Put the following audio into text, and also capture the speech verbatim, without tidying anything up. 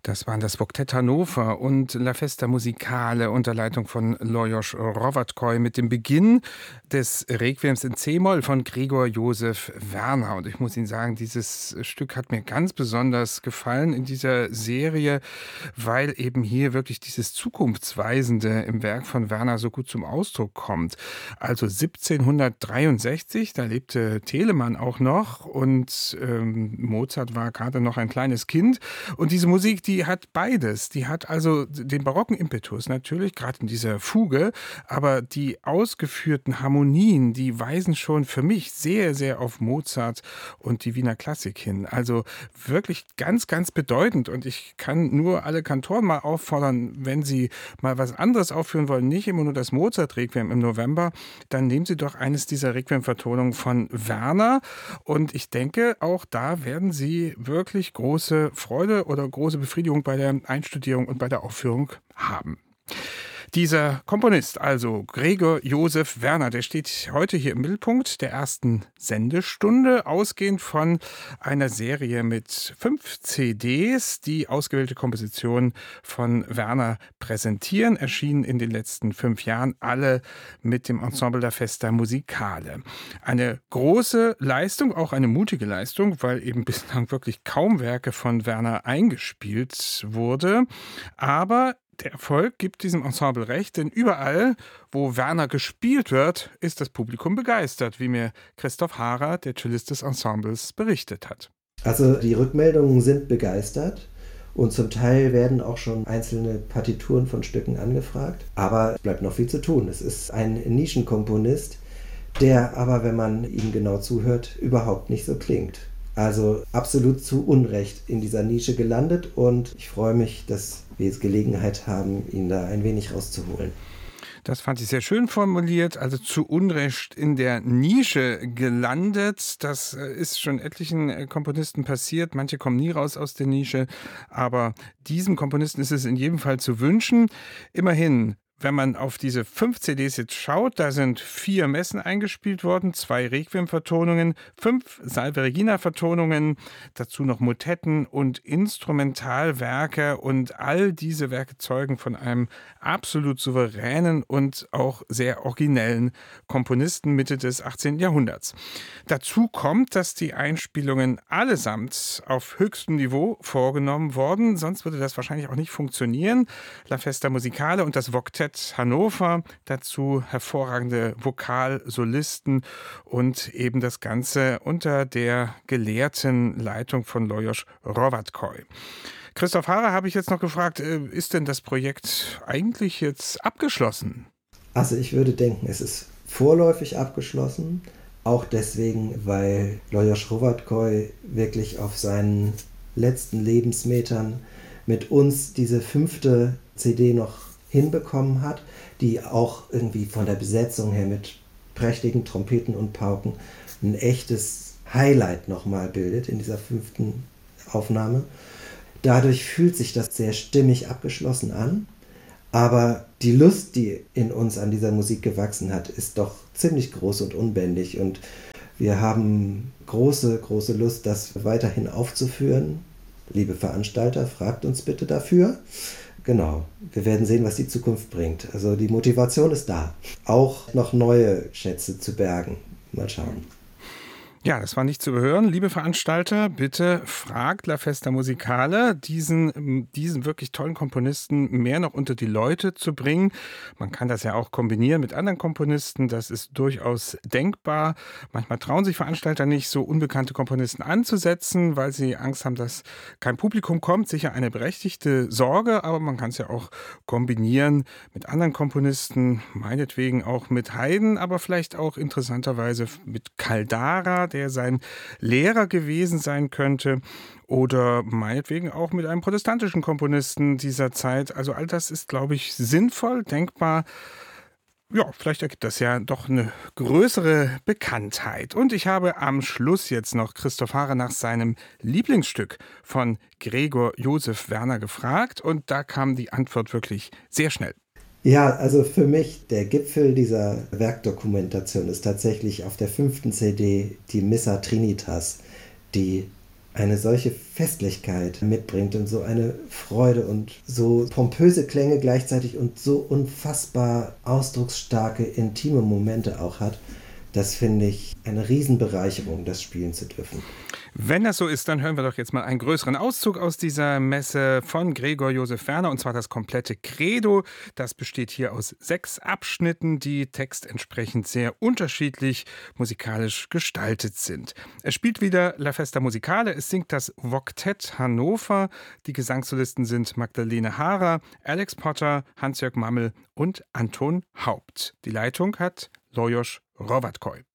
Das waren das Voktett Hannover und La Festa Musicale unter Leitung von Lajos Hrovatkoj mit dem Beginn des Requiems in C-Moll von Gregor Josef Werner. Und ich muss Ihnen sagen, dieses Stück hat mir ganz besonders gefallen in dieser Serie, weil eben hier wirklich dieses Zukunftsweisende im Werk von Werner so gut zum Ausdruck kommt. Also siebzehnhundertdreiundsechzig, da lebte Telemann auch noch und ähm, Mozart war gerade noch ein kleines Kind. Und diese Musik, die hat beides. Die hat also den barocken Impetus natürlich, gerade in dieser Fuge, aber die ausgeführten Harmonien, die weisen schon für mich sehr, sehr auf Mozart und die Wiener Klassik hin. Also wirklich ganz, ganz bedeutend. Und ich kann nur alle Kantoren mal auffordern, wenn sie mal was anderes aufführen wollen, nicht immer nur das Mozart-Requiem im November, dann nehmen Sie doch eines dieser Requiem-Vertonungen von Werner. Und ich denke, auch da werden Sie wirklich große Freude oder große Befriedigung bei der Einstudierung und bei der Aufführung haben. Dieser Komponist, also Gregor Josef Werner, der steht heute hier im Mittelpunkt der ersten Sendestunde, ausgehend von einer Serie mit fünf C Ds, die ausgewählte Kompositionen von Werner präsentieren, erschienen in den letzten fünf Jahren, alle mit dem Ensemble La Festa Musicale. Eine große Leistung, auch eine mutige Leistung, weil eben bislang wirklich kaum Werke von Werner eingespielt wurde, aber der Erfolg gibt diesem Ensemble recht, denn überall, wo Werner gespielt wird, ist das Publikum begeistert, wie mir Christoph Haarer, der Cellist des Ensembles, berichtet hat. Also die Rückmeldungen sind begeistert und zum Teil werden auch schon einzelne Partituren von Stücken angefragt, aber es bleibt noch viel zu tun. Es ist ein Nischenkomponist, der aber, wenn man ihm genau zuhört, überhaupt nicht so klingt. Also absolut zu Unrecht in dieser Nische gelandet und ich freue mich, dass wir jetzt Gelegenheit haben, ihn da ein wenig rauszuholen. Das fand ich sehr schön formuliert, also zu Unrecht in der Nische gelandet. Das ist schon etlichen Komponisten passiert. Manche kommen nie raus aus der Nische, aber diesem Komponisten ist es in jedem Fall zu wünschen. Immerhin, wenn man auf diese fünf C Ds jetzt schaut, da sind vier Messen eingespielt worden, zwei Requiem-Vertonungen, fünf Salve Regina-Vertonungen, dazu noch Motetten und Instrumentalwerke und all diese Werke zeugen von einem absolut souveränen und auch sehr originellen Komponisten Mitte des achtzehnten Jahrhunderts. Dazu kommt, dass die Einspielungen allesamt auf höchstem Niveau vorgenommen wurden, sonst würde das wahrscheinlich auch nicht funktionieren. La Festa Musicale und das Voktett Hannover, dazu hervorragende Vokalsolisten und eben das Ganze unter der gelehrten Leitung von Lajos Hrovatkoj. Christoph Haarer habe ich jetzt noch gefragt, ist denn das Projekt eigentlich jetzt abgeschlossen? Also ich würde denken, es ist vorläufig abgeschlossen, auch deswegen, weil Lajos Hrovatkoj wirklich auf seinen letzten Lebensmetern mit uns diese fünfte C D noch hinbekommen hat, die auch irgendwie von der Besetzung her mit prächtigen Trompeten und Pauken ein echtes Highlight nochmal bildet in dieser fünften Aufnahme. Dadurch fühlt sich das sehr stimmig abgeschlossen an, aber die Lust, die in uns an dieser Musik gewachsen hat, ist doch ziemlich groß und unbändig und wir haben große, große Lust, das weiterhin aufzuführen. Liebe Veranstalter, fragt uns bitte dafür. Genau, wir werden sehen, was die Zukunft bringt. Also die Motivation ist da, auch noch neue Schätze zu bergen. Mal schauen. Ja, das war nicht zu überhören. Liebe Veranstalter, bitte fragt La Festa Musicale, diesen, diesen wirklich tollen Komponisten mehr noch unter die Leute zu bringen. Man kann das ja auch kombinieren mit anderen Komponisten. Das ist durchaus denkbar. Manchmal trauen sich Veranstalter nicht, so unbekannte Komponisten anzusetzen, weil sie Angst haben, dass kein Publikum kommt. Sicher eine berechtigte Sorge, aber man kann es ja auch kombinieren mit anderen Komponisten, meinetwegen auch mit Haydn, aber vielleicht auch interessanterweise mit Caldara, der sein Lehrer gewesen sein könnte, oder meinetwegen auch mit einem protestantischen Komponisten dieser Zeit. Also all das ist, glaube ich, sinnvoll, denkbar. Ja, vielleicht ergibt das ja doch eine größere Bekanntheit. Und ich habe am Schluss jetzt noch Christoph Haarer nach seinem Lieblingsstück von Gregor Josef Werner gefragt und da kam die Antwort wirklich sehr schnell. Ja, also für mich der Gipfel dieser Werkdokumentation ist tatsächlich auf der fünften C D die Missa Trinitas, die eine solche Festlichkeit mitbringt und so eine Freude und so pompöse Klänge gleichzeitig und so unfassbar ausdrucksstarke, intime Momente auch hat. Das finde ich eine Riesenbereicherung, das spielen zu dürfen. Wenn das so ist, dann hören wir doch jetzt mal einen größeren Auszug aus dieser Messe von Gregor Josef Werner, und zwar das komplette Credo. Das besteht hier aus sechs Abschnitten, die textentsprechend sehr unterschiedlich musikalisch gestaltet sind. Es spielt wieder La Festa Musicale, es singt das Voktett Hannover. Die Gesangssolisten sind Magdalene Haarer, Alex Potter, Hans-Jörg Mammel und Anton Haupt. Die Leitung hat Lajos Hrovatkoj.